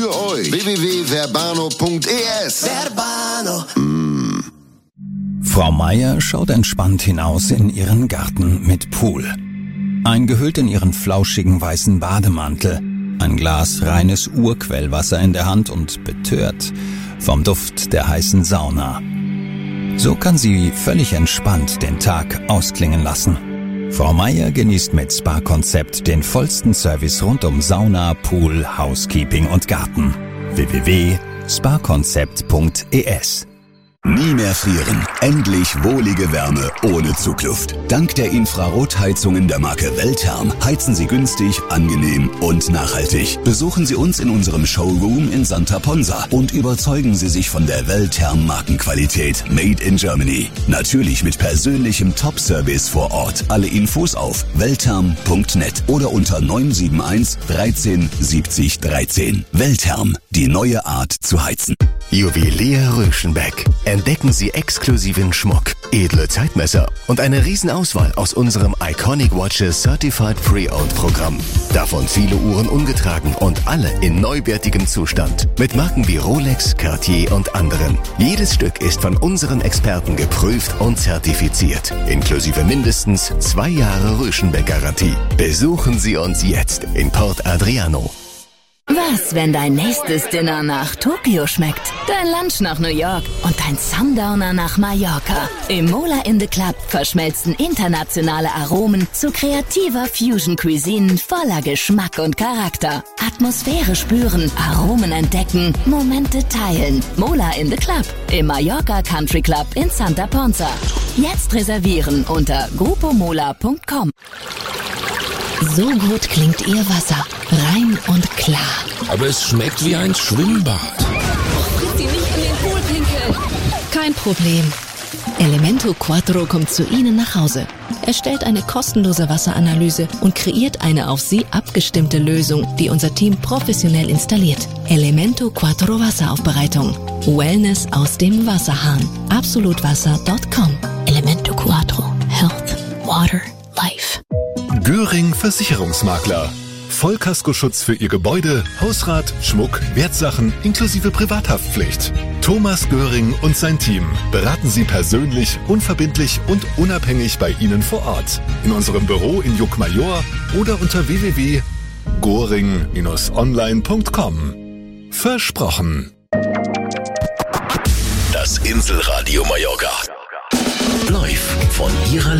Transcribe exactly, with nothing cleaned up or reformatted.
für euch. w w w punkt verbano punkt e s. Verbano. Mm. Frau Meier schaut entspannt hinaus in ihren Garten mit Pool. Eingehüllt in ihren flauschigen weißen Bademantel, ein Glas reines Urquellwasser in der Hand und betört vom Duft der heißen Sauna. So kann sie völlig entspannt den Tag ausklingen lassen. Frau Meier genießt mit Spa-Konzept den vollsten Service rund um Sauna, Pool, Housekeeping und Garten. w w w punkt spa konzept punkt e s. Nie mehr frieren. Endlich wohlige Wärme ohne Zugluft. Dank der Infrarotheizungen der Marke Weltherm heizen Sie günstig, angenehm und nachhaltig. Besuchen Sie uns in unserem Showroom in Santa Ponsa und überzeugen Sie sich von der Weltherm Markenqualität Made in Germany. Natürlich mit persönlichem Top-Service vor Ort. Alle Infos auf weltherm punkt net oder unter neun sieben eins dreizehn siebzig dreizehn. Weltherm, die neue Art zu heizen. Juwelier Röschenbeck. Entdecken Sie exklusiven Schmuck, edle Zeitmesser und eine Riesenauswahl aus unserem Iconic Watches Certified Pre-Owned Programm. Davon viele Uhren ungetragen und alle in neuwertigem Zustand. Mit Marken wie Rolex, Cartier und anderen. Jedes Stück ist von unseren Experten geprüft und zertifiziert. Inklusive mindestens zwei Jahre Röschenbeck-Garantie. Besuchen Sie uns jetzt in Port Adriano. Was, wenn dein nächstes Dinner nach Tokio schmeckt, dein Lunch nach New York und dein Sundowner nach Mallorca? Im Mola in the Club verschmelzen internationale Aromen zu kreativer Fusion-Cuisine voller Geschmack und Charakter. Atmosphäre spüren, Aromen entdecken, Momente teilen. Mola in the Club im Mallorca Country Club in Santa Ponsa. Jetzt reservieren unter grupo mola punkt com. So gut klingt Ihr Wasser. Rein und klar. Aber es schmeckt wie ein Schwimmbad. Bitte nicht in den Pool pinkeln. Kein Problem. Elemento Quattro kommt zu Ihnen nach Hause. Er stellt eine kostenlose Wasseranalyse und kreiert eine auf Sie abgestimmte Lösung, die unser Team professionell installiert. Elemento Quattro Wasseraufbereitung. Wellness aus dem Wasserhahn. absolutwasser punkt com. Elemento Quattro. Health. Water. Life. Göring Versicherungsmakler. Vollkaskoschutz für Ihr Gebäude, Hausrat, Schmuck, Wertsachen inklusive Privathaftpflicht. Thomas Göring und sein Team beraten Sie persönlich, unverbindlich und unabhängig bei Ihnen vor Ort. In unserem Büro in Juckmajor oder unter w w w punkt goring online punkt com. Versprochen. Das Inselradio Mallorca. Live von Ihrer